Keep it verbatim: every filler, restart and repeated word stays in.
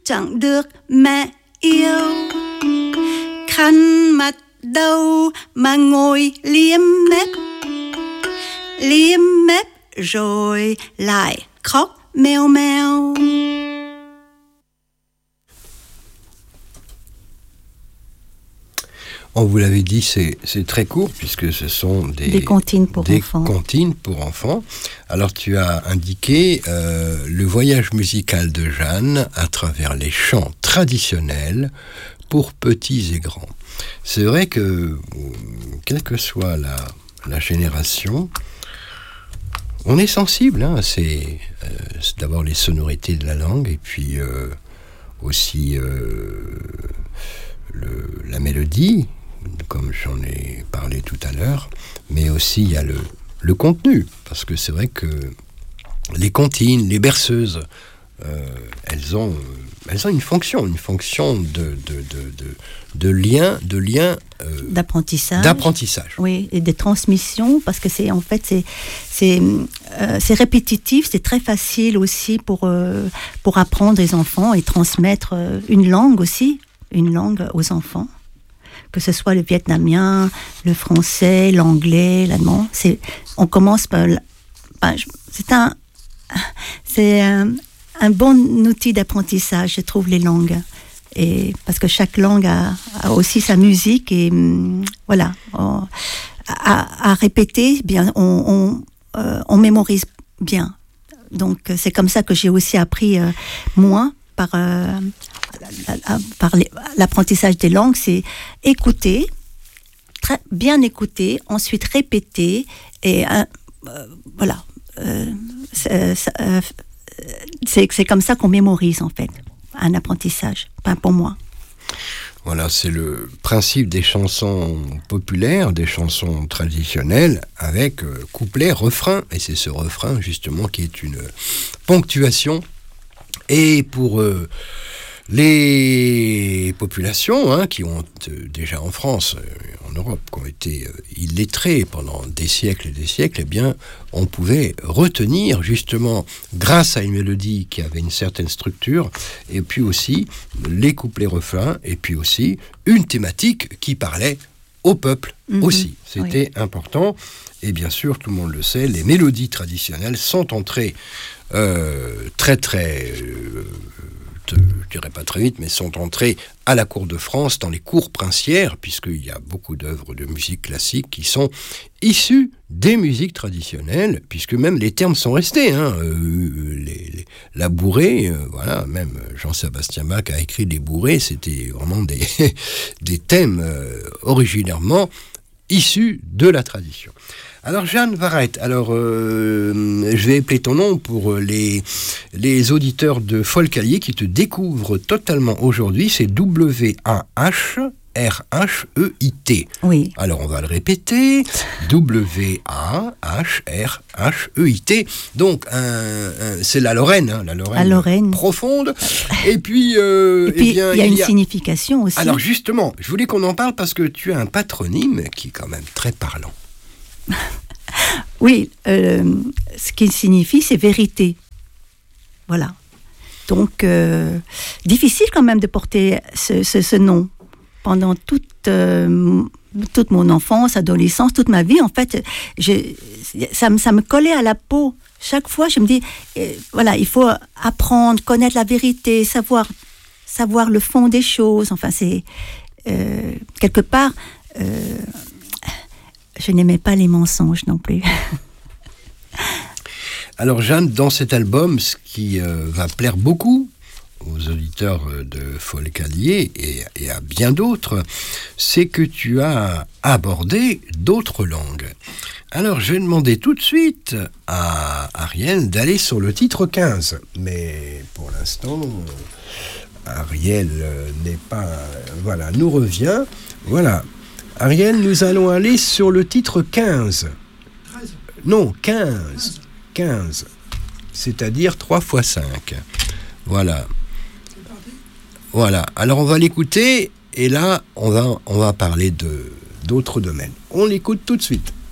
chẳng được mẹ yêu. Khăn mặt đâu mà ngồi liếm mép, liếm mép rồi lại khóc meo meo. On vous l'avait dit, c'est, c'est très court puisque ce sont des, des comptines pour des enfants. comptines pour enfants. Alors tu as indiqué euh, le voyage musical de Jeanne à travers les chants traditionnels pour petits et grands. C'est vrai que, quelle que soit la, la génération, on est sensible hein, à ces, euh, c'est d'abord les sonorités de la langue et puis euh, aussi euh, le, la mélodie, comme j'en ai parlé tout à l'heure, mais aussi il y a le, le contenu, parce que c'est vrai que les comptines, les berceuses, euh, elles ont, elles ont une fonction, une fonction de, de, de, de, de lien, de lien euh, d'apprentissage. d'apprentissage. Oui, et de transmission, parce que c'est en fait c'est c'est euh, c'est répétitif, c'est très facile aussi pour euh, pour apprendre les enfants et transmettre euh, une langue aussi, une langue aux enfants. Que ce soit le vietnamien, le français, l'anglais, l'allemand, c'est, on commence par, par c'est un, c'est un, un bon outil d'apprentissage, je trouve, les langues, et parce que chaque langue a, a aussi sa musique et voilà, on, à, à répéter, bien, on, on, euh, on mémorise bien. Donc c'est comme ça que j'ai aussi appris euh, moi par euh, par l'apprentissage des langues, c'est écouter, très bien écouter, ensuite répéter, et euh, euh, voilà, euh, c'est, euh, c'est, c'est comme ça qu'on mémorise en fait, un apprentissage, enfin pour moi. Voilà, c'est le principe des chansons populaires, des chansons traditionnelles, avec euh, couplet, refrain, et c'est ce refrain justement qui est une ponctuation, et pour... Euh, les populations hein, qui ont euh, déjà en France, euh, en Europe, qui ont été euh, illettrées pendant des siècles et des siècles, eh bien, on pouvait retenir justement, grâce à une mélodie qui avait une certaine structure, et puis aussi les couplets refrains, et puis aussi une thématique qui parlait au peuple mmh, aussi. C'était oui. important. Et bien sûr, tout le monde le sait, les mélodies traditionnelles sont entrées euh, très très... Euh, je dirais pas très vite, mais sont entrés à la cour de France, dans les cours princières, puisqu'il y a beaucoup d'œuvres de musique classique qui sont issues des musiques traditionnelles, puisque même les termes sont restés. Hein, euh, les, les, la bourrée, euh, voilà, même Jean-Sébastien Bach a écrit des bourrées, c'était vraiment des, des thèmes euh, originairement issus de la tradition. Alors Jeanne Varrette, alors euh, je vais appeler ton nom pour les, les auditeurs de Folk-Allier qui te découvrent totalement aujourd'hui, c'est W A H R H E I T. Oui. Alors on va le répéter, W A H R H E I T. Donc un, un, c'est la Lorraine, hein, la Lorraine, la Lorraine profonde. Et puis, euh, Et puis eh bien, il y a il une y a... signification aussi. Alors justement, je voulais qu'on en parle parce que tu as un patronyme qui est quand même très parlant. Oui, euh, ce qu'il signifie, c'est vérité. Voilà. Donc, euh, difficile quand même de porter ce, ce, ce nom. Pendant toute, euh, toute mon enfance, adolescence, toute ma vie, en fait, je, ça, ça me collait à la peau. Chaque fois, je me dis, euh, voilà, il faut apprendre, connaître la vérité, savoir, savoir le fond des choses. Enfin, c'est euh, quelque part... Euh, je n'aimais pas les mensonges non plus. Alors Jeanne, dans cet album, ce qui euh, va plaire beaucoup aux auditeurs de Folk-Allier et, et à bien d'autres, c'est que tu as abordé d'autres langues. Alors je vais demander tout de suite à Ariel d'aller sur le titre quinze. Mais pour l'instant, Ariel n'est pas... Voilà, nous revient. Voilà. Ariel, nous allons aller sur le titre quinze. treize. Non, quinze. quinze. C'est-à-dire trois fois cinq. Voilà. C'est parti. Voilà. Alors, on va l'écouter. Et là, on va, on va parler de, d'autres domaines. On l'écoute tout de suite.